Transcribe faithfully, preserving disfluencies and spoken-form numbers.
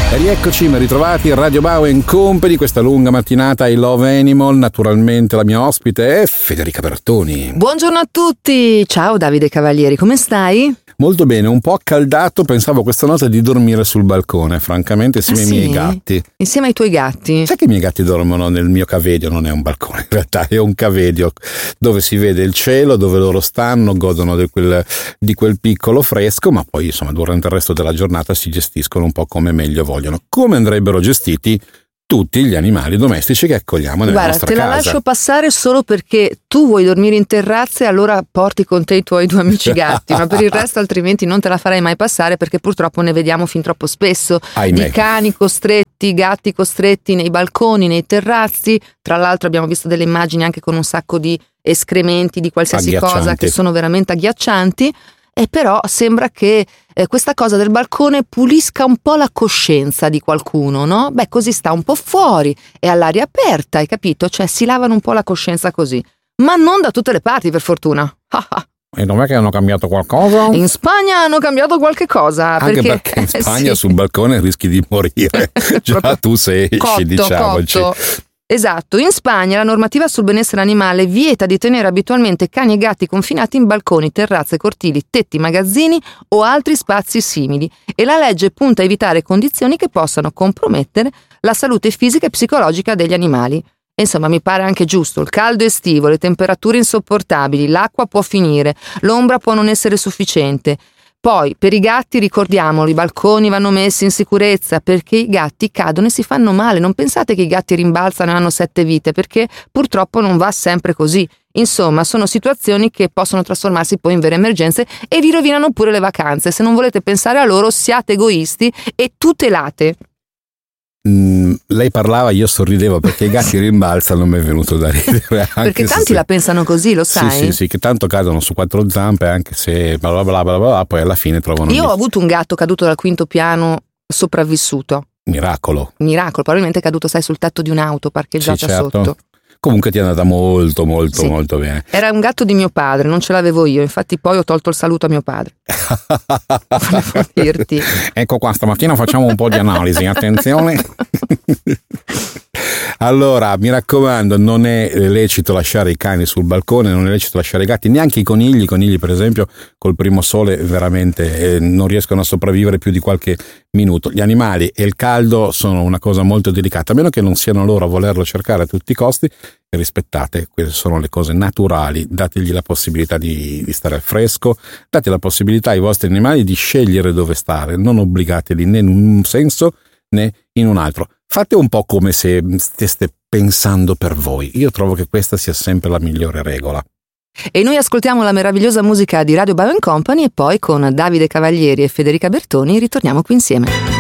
E rieccoci, ben ritrovati, Radio Bau and Company, questa lunga mattinata I Love Animal. Naturalmente la mia ospite è Federica Bertoni. Buongiorno a tutti, ciao Davide Cavalieri, come stai? Molto bene, un po' accaldato, pensavo questa notte di dormire sul balcone, francamente, insieme ah, ai sì? miei gatti. Insieme ai tuoi gatti? Sai che i miei gatti dormono nel mio cavedio, non è un balcone, in realtà è un cavedio dove si vede il cielo, dove loro stanno, godono di quel, di quel piccolo fresco, ma poi insomma durante il resto della giornata si gestiscono un po' come meglio vogliono. Come andrebbero gestiti tutti gli animali domestici che accogliamo nella Guarda, nostra casa. Guarda, te la lascio passare solo perché tu vuoi dormire in terrazza e allora porti con te i tuoi due amici gatti, ma per il resto altrimenti non te la farei mai passare, perché purtroppo ne vediamo fin troppo spesso. Ahimè. Di cani costretti, gatti costretti nei balconi, nei terrazzi. Tra l'altro abbiamo visto delle immagini anche con un sacco di escrementi di qualsiasi cosa che sono veramente agghiaccianti. E però sembra che eh, questa cosa del balcone pulisca un po' la coscienza di qualcuno, no? Beh, così sta un po' fuori, è all'aria aperta, hai capito? Cioè si lavano un po' la coscienza così, ma non da tutte le parti, per fortuna. E non è che hanno cambiato qualcosa? In Spagna hanno cambiato qualche cosa. Anche perché, perché in Spagna eh, sì. sul balcone rischi di morire. Già tu se esci, cotto, diciamoci. Cotto. Esatto, in Spagna la normativa sul benessere animale vieta di tenere abitualmente cani e gatti confinati in balconi, terrazze, cortili, tetti, magazzini o altri spazi simili, e la legge punta a evitare condizioni che possano compromettere la salute fisica e psicologica degli animali. E insomma, mi pare anche giusto, il caldo estivo, le temperature insopportabili, l'acqua può finire, l'ombra può non essere sufficiente. Poi, per i gatti, ricordiamolo, i balconi vanno messi in sicurezza, perché i gatti cadono e si fanno male. Non pensate che i gatti rimbalzano e hanno sette vite, perché purtroppo non va sempre così. Insomma, sono situazioni che possono trasformarsi poi in vere emergenze e vi rovinano pure le vacanze. Se non volete pensare a loro, siate egoisti e tutelate. Mm, lei parlava, io sorridevo perché i gatti rimbalzano, mi è venuto da ridere. Anche perché tanti se la pensano così, lo sai? Sì, sì, sì, che tanto cadono su quattro zampe, anche se bla bla bla bla bla, poi alla fine trovano. Io ho avuto un gatto caduto dal quinto piano sopravvissuto. Miracolo. Miracolo, probabilmente è caduto, sai, sul tetto di un'auto parcheggiata sì, certo. sotto. Comunque ti è andata molto molto sì. molto bene. Era un gatto di mio padre, non ce l'avevo io, infatti poi ho tolto il saluto a mio padre. Volevo dirti. Ecco qua, stamattina facciamo un po' di analisi, attenzione. Allora, mi raccomando, non è lecito lasciare i cani sul balcone, non è lecito lasciare i gatti, neanche i conigli. I conigli, per esempio, col primo sole veramente eh, non riescono a sopravvivere più di qualche minuto. Gli animali e il caldo sono una cosa molto delicata, a meno che non siano loro a volerlo cercare a tutti i costi. Rispettate, queste sono le cose naturali, dategli la possibilità di, di stare al fresco, date la possibilità ai vostri animali di scegliere dove stare, non obbligateli né in un senso né in un altro. Fate un po' come se steste pensando per voi. Io trovo che questa sia sempre la migliore regola. E noi ascoltiamo la meravigliosa musica di Radio Bau and Company e poi con Davide Cavalieri e Federica Bertoni ritorniamo qui insieme.